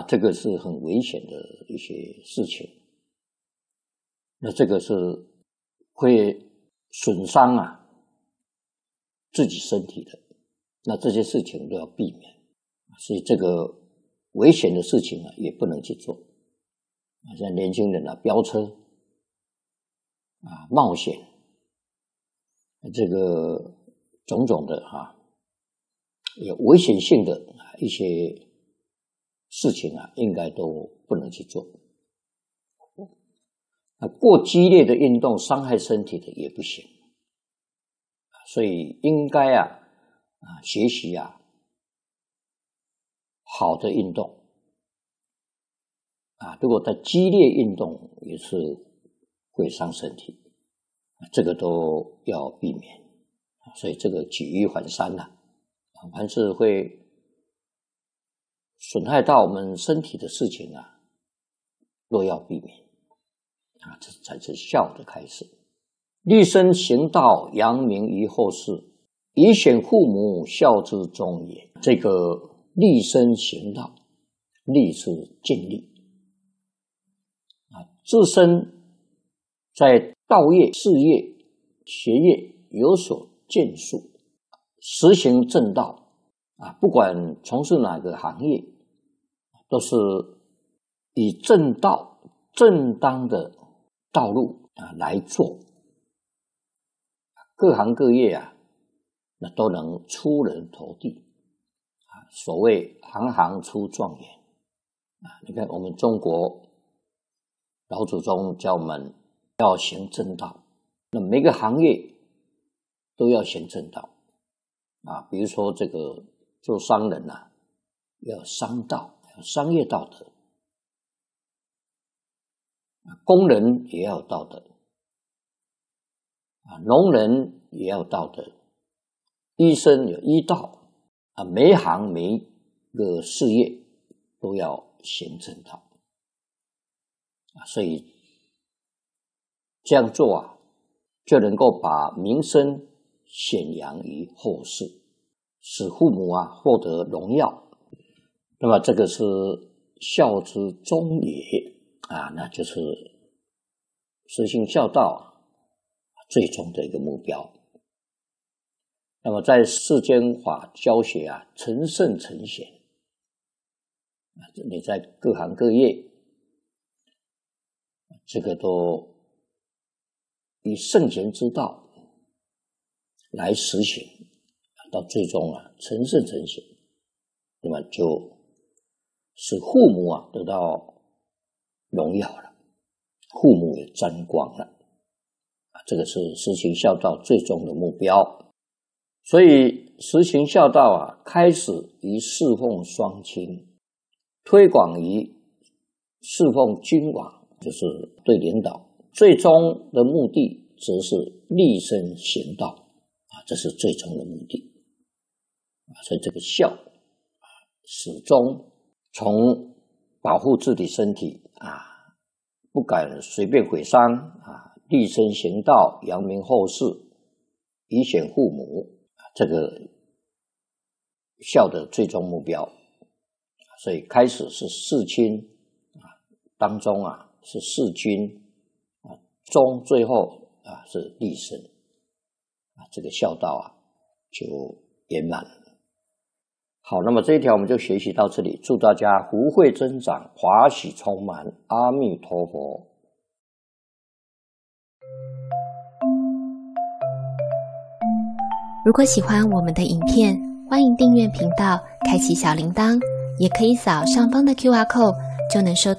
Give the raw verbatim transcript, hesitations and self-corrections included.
这个是很危险的一些事情，那这个是会损伤啊自己身体的，那这些事情都要避免，所以这个危险的事情啊也不能去做。像年轻人啊飙车啊冒险，这个种种的啊有危险性的一些事情啊，应该都不能去做。啊，过激烈的运动伤害身体的也不行，所以应该啊啊学习啊好的运动啊，如果在激烈运动也是会伤身体，这个都要避免。所以这个举一反三呐、啊，凡是会损害到我们身体的事情啊，都要避免啊，这才是孝的开始。立身行道，扬名于后世，以显父母，孝之终也。这个立身行道，立是尽力啊，自身在道业、事业、学业有所建树，实行正道啊，不管从事哪个行业，都是以正道、正当的道路啊来做，各行各业啊，那都能出人头地啊。所谓行行出状元啊，你看我们中国老祖宗教我们要行正道，那每个行业都要行正道啊。比如说这个做商人啊，要商道，要商业道德；工人也要有道德啊，农人也要有道德，医生有医道啊，每行每个事业都要行正道啊，所以这样做啊，就能够把名声显扬于后世，使父母啊获得荣耀。那么这个是孝之终也啊，那就是实行孝道最终的一个目标。那么在世间法教学啊，成圣成贤啊，你在各行各业，这个都以圣贤之道来实行，到最终啊成圣成贤，那么就使父母啊得到荣耀了，父母也沾光了啊，这个是实行孝道最终的目标。所以实行孝道啊，开始于侍奉双亲，推广于侍奉君王，就是对领导，最终的目的则是立身行道啊，这是最终的目的啊。所以这个孝啊，始终从保护自己身体啊，不敢随便毁伤啊，立身行道，扬名后世，以显父母，这个孝的最终目标。所以开始是事亲啊，当中啊是事君啊，中最后啊是立身啊，这个孝道啊就圆满了。好，那么这一条我们就学习到这里，祝大家福慧增长，华喜充满，阿弥陀佛。 如果喜欢我们的影片，欢迎订阅频道，开启小铃铛，也可以扫上方的 Q R code，就能收到